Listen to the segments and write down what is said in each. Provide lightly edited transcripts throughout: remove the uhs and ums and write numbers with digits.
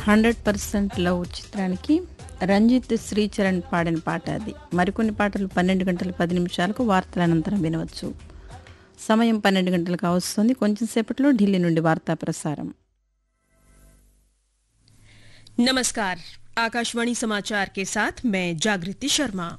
100% love చిత్రానికి రంజిత్ శ్రీచరణ్ పాడిన పాట అది. మరికొన్ని పాటలు 12 గంటల 10 నిమిషాలకు వార్తల అనంతరం వినవచ్చు. సమయం 12 గంటలకు వస్తుంది. కొంచెం సేపట్లో ఢిల్లీ నుండి వార్తా ప్రసారం. नमस्कार, आकाशवाणी समाचार के साथ मैं जागृति शर्मा।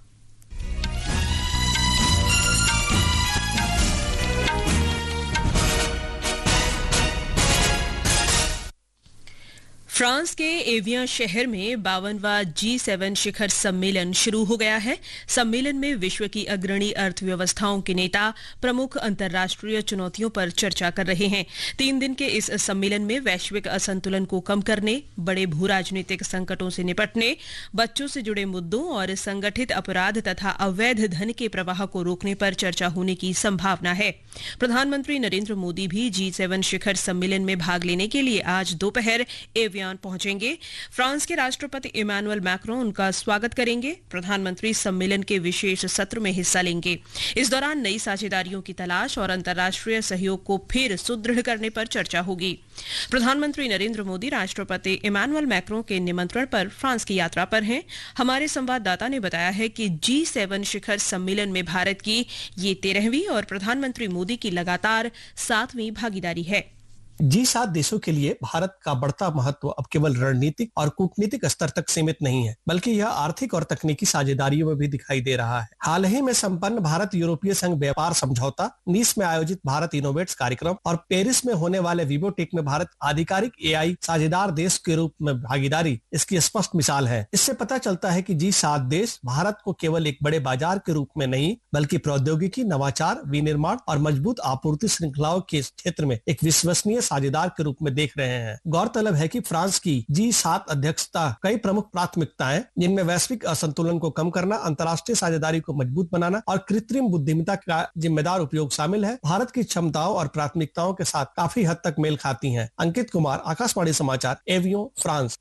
फ्रांस के एवियान शहर में 52वां G7 शिखर सम्मेलन शुरू हो गया है। सम्मेलन में विश्व की अग्रणी अर्थव्यवस्थाओं के नेता प्रमुख अंतर्राष्ट्रीय चुनौतियों पर चर्चा कर रहे हैं। 3 दिन के इस सम्मेलन में वैश्विक असंतुलन को कम करने, बड़े भू राजनीतिक संकटों से निपटने, बच्चों से जुड़े मुद्दों और संगठित अपराध तथा अवैध धन के प्रवाह को रोकने पर चर्चा होने की संभावना है। प्रधानमंत्री नरेंद्र मोदी भी G7 शिखर सम्मेलन में भाग लेने के लिए आज दोपहर एवियान पहुंचेंगे। फ्रांस के राष्ट्रपति इमैनुअल मैक्रों उनका स्वागत करेंगे। प्रधानमंत्री सम्मेलन के विशेष सत्र में हिस्सा लेंगे। इस दौरान नई साझेदारियों की तलाश और अंतर्राष्ट्रीय सहयोग को फिर सुदृढ़ करने पर चर्चा होगी। प्रधानमंत्री नरेंद्र मोदी राष्ट्रपति इमैनुअल मैक्रों के निमंत्रण पर फ्रांस की यात्रा पर हैं। हमारे संवाददाता ने बताया है कि G7 शिखर सम्मेलन में भारत की ये 13वीं और प्रधानमंत्री मोदी की लगातार 7वीं भागीदारी है। G7 देशों के लिए भारत का बढ़ता महत्व अब केवल रणनीतिक और कूटनीतिक स्तर तक सीमित नहीं है, बल्कि यह आर्थिक और तकनीकी साझेदारियों में भी दिखाई दे रहा है। हाल ही में संपन्न भारत यूरोपीय संघ व्यापार समझौता, नीस में आयोजित भारत इनोवेट्स कार्यक्रम और पेरिस में होने वाले विवोटेक में भारत आधिकारिक AI साझेदार देश के रूप में भागीदारी इसकी स्पष्ट मिसाल है। इससे पता चलता है कि G7 देश भारत को केवल एक बड़े बाजार के रूप में नहीं, बल्कि प्रौद्योगिकी, नवाचार, विनिर्माण और मजबूत आपूर्ति श्रृंखलाओं के क्षेत्र में एक विश्वसनीय साझेदार के रूप में देख रहे हैं। गौरतलब है कि फ्रांस की G7 अध्यक्षता कई प्रमुख प्राथमिकताएं, जिनमें वैश्विक असंतुलन को कम करना, अंतर्राष्ट्रीय साझेदारी को मजबूत बनाना और कृत्रिम बुद्धिमत्ता का जिम्मेदार उपयोग शामिल है, भारत की क्षमताओं और प्राथमिकताओं के साथ काफी हद तक मेल खाती हैं। अंकित कुमार, आकाशवाणी समाचार, एवियों, फ्रांस।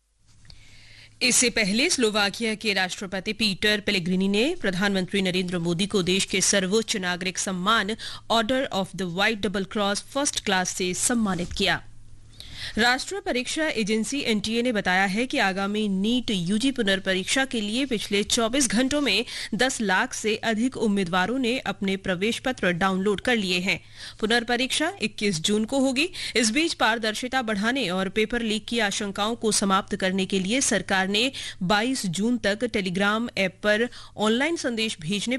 इससे पहले स्लोवाकिया के राष्ट्रपति पीटर पेलेग्रिनी ने प्रधानमंत्री नरेंद्र मोदी को देश के सर्वोच्च नागरिक सम्मान order of the white double cross first class से सम्मानित किया। राष्ट्रीय परीक्षा एजेंसी NTA ने बताया है कि आगामी नीट UG पुनर्परीक्षा के लिए पिछले 24 घंटों में 10 लाख से अधिक उम्मीदवारों ने अपने प्रवेश पत्र डाउनलोड कर लिए हैं। पुनर्परीक्षा 21 जून को होगी। इस बीच पारदर्शिता बढ़ाने और पेपर लीक की आशंकाओं को समाप्त करने के लिए सरकार ने 22 जून तक टेलीग्राम ऐप पर ऑनलाइन संदेश भेजने